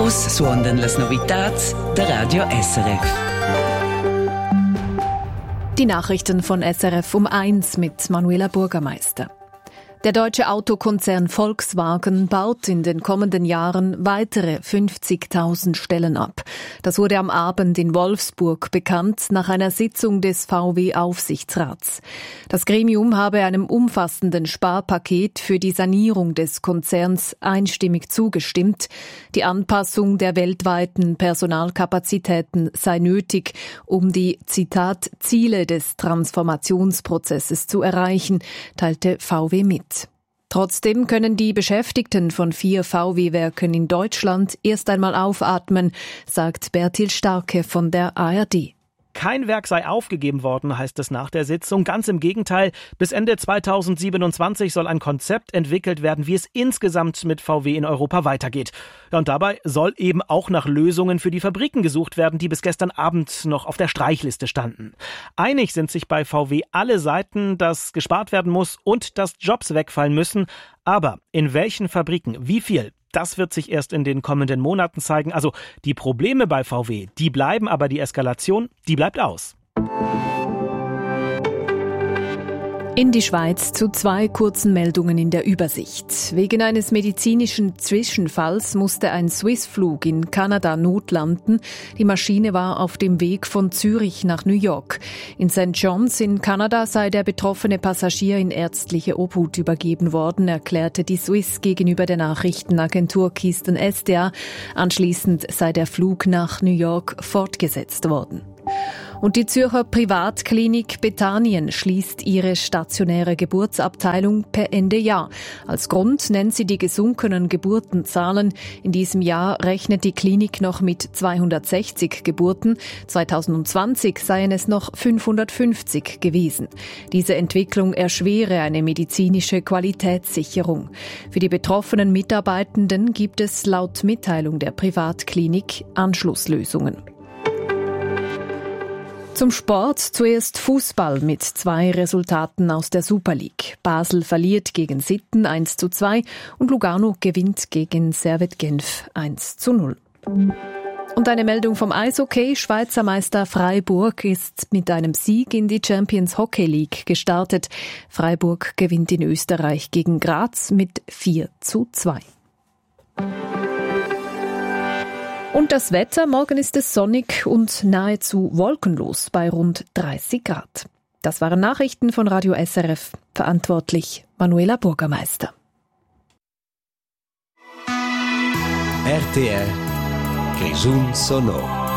Us suondan las novitats der Radio SRF. Die Nachrichten von SRF um 1 mit Manuela Bürgermeister. Der deutsche Autokonzern Volkswagen baut in den kommenden Jahren weitere 50.000 Stellen ab. Das wurde am Abend in Wolfsburg bekannt nach einer Sitzung des VW-Aufsichtsrats. Das Gremium habe einem umfassenden Sparpaket für die Sanierung des Konzerns einstimmig zugestimmt. Die Anpassung der weltweiten Personalkapazitäten sei nötig, um die, Zitat, Ziele des Transformationsprozesses zu erreichen, teilte VW mit. Trotzdem können die Beschäftigten von 4 VW-Werken in Deutschland erst einmal aufatmen, sagt Bertil Starke von der ARD. Kein Werk sei aufgegeben worden, heißt es nach der Sitzung. Ganz im Gegenteil, bis Ende 2027 soll ein Konzept entwickelt werden, wie es insgesamt mit VW in Europa weitergeht. Ja, und dabei soll eben auch nach Lösungen für die Fabriken gesucht werden, die bis gestern Abend noch auf der Streichliste standen. Einig sind sich bei VW alle Seiten, dass gespart werden muss und dass Jobs wegfallen müssen. Aber in welchen Fabriken, wie viel? Das wird sich erst in den kommenden Monaten zeigen. Also die Probleme bei VW, die bleiben, aber die Eskalation, die bleibt aus. In die Schweiz zu 2 kurzen Meldungen in der Übersicht. Wegen eines medizinischen Zwischenfalls musste ein Swissflug in Kanada notlanden. Die Maschine war auf dem Weg von Zürich nach New York. In St. John's in Kanada sei der betroffene Passagier in ärztliche Obhut übergeben worden, erklärte die Swiss gegenüber der Nachrichtenagentur Keystone SDA. Anschließend sei der Flug nach New York fortgesetzt worden. Und die Zürcher Privatklinik Bethanien schließt ihre stationäre Geburtsabteilung per Ende Jahr. Als Grund nennt sie die gesunkenen Geburtenzahlen. In diesem Jahr rechnet die Klinik noch mit 260 Geburten. 2020 seien es noch 550 gewesen. Diese Entwicklung erschwere eine medizinische Qualitätssicherung. Für die betroffenen Mitarbeitenden gibt es laut Mitteilung der Privatklinik Anschlusslösungen. Zum Sport zuerst Fußball mit 2 Resultaten aus der Super League. Basel verliert gegen Sitten 1:2 und Lugano gewinnt gegen Servette Genf 1:0. Und eine Meldung vom Eishockey. Schweizer Meister Freiburg ist mit einem Sieg in die Champions Hockey League gestartet. Freiburg gewinnt in Österreich gegen Graz mit 4:2. Und das Wetter, morgen ist es sonnig und nahezu wolkenlos bei rund 30 Grad. Das waren Nachrichten von Radio SRF. Verantwortlich Manuela Bürgermeister. RTR Grisun Sonor.